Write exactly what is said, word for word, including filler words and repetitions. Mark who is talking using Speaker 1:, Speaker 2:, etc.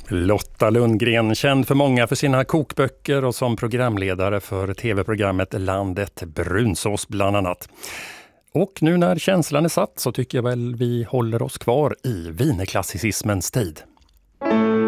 Speaker 1: Lotta Lundgren, känd för många för sina kokböcker och som programledare för tv-programmet Landet Brunsås bland annat. Och nu när känslan är satt så tycker jag väl vi håller oss kvar i wienerklassicismens tid.